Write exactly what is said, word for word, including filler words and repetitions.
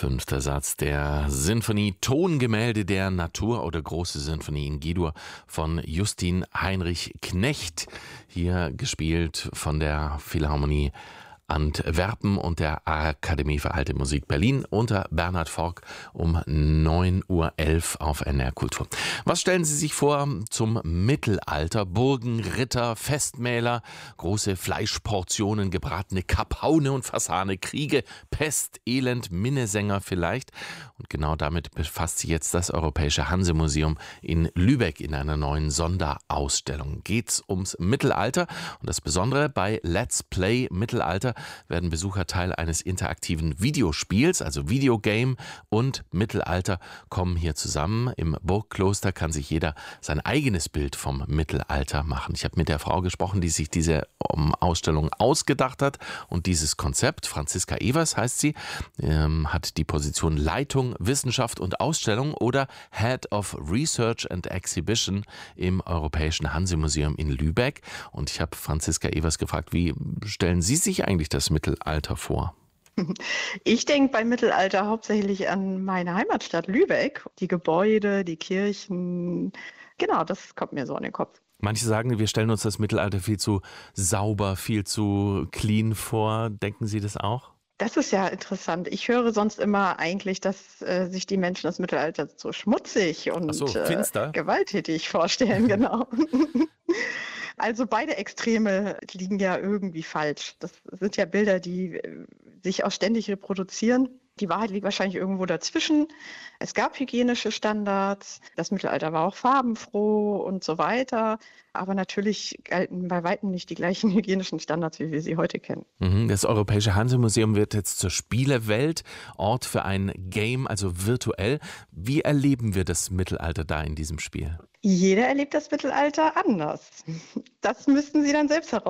Fünfter Satz der Sinfonie Tongemälde der Natur oder Große Sinfonie in G-Dur von Justin Heinrich Knecht, hier gespielt von der Philharmonie Antwerpen und der Akademie für Alte Musik Berlin unter Bernhard Forck um neun Uhr elf auf N D R Kultur. Was stellen Sie sich vor zum Mittelalter? Burgen, Ritter, Festmäler, große Fleischportionen, gebratene Kaphaune und Fasane, Kriege, Pest, Elend, Minnesänger vielleicht. Und genau damit befasst sich jetzt das Europäische Hanse-Museum in Lübeck in einer neuen Sonderausstellung. Geht's ums Mittelalter und das Besondere bei Let's Play Mittelalter werden Besucher Teil eines interaktiven Videospiels, also Videogame und Mittelalter kommen hier zusammen. Im Burgkloster kann sich jeder sein eigenes Bild vom Mittelalter machen. Ich habe mit der Frau gesprochen, die sich diese Ausstellung ausgedacht hat und dieses Konzept, Franziska Evers heißt sie, ähm, hat die Position Leitung, Wissenschaft und Ausstellung oder Head of Research and Exhibition im Europäischen Hanse-Museum in Lübeck. Und ich habe Franziska Evers gefragt, wie stellen Sie sich eigentlich das Mittelalter vor? Ich denke beim Mittelalter hauptsächlich an meine Heimatstadt Lübeck. Die Gebäude, die Kirchen, genau, das kommt mir so an den Kopf. Manche sagen, wir stellen uns das Mittelalter viel zu sauber, viel zu clean vor. Denken Sie das auch? Das ist ja interessant. Ich höre sonst immer eigentlich, dass äh, sich die Menschen das Mittelalter so schmutzig und so, finster. Äh, gewalttätig vorstellen, genau. Also beide Extreme liegen ja irgendwie falsch. Das sind ja Bilder, die äh, sich auch ständig reproduzieren. Die Wahrheit liegt wahrscheinlich irgendwo dazwischen. Es gab hygienische Standards, das Mittelalter war auch farbenfroh und so weiter. Aber natürlich galten bei weitem nicht die gleichen hygienischen Standards, wie wir sie heute kennen. Das Europäische Hanse-Museum wird jetzt zur Spielewelt, Ort für ein Game, also virtuell. Wie erleben wir das Mittelalter da in diesem Spiel? Jeder erlebt das Mittelalter anders. Das müssten Sie dann selbst herausfinden.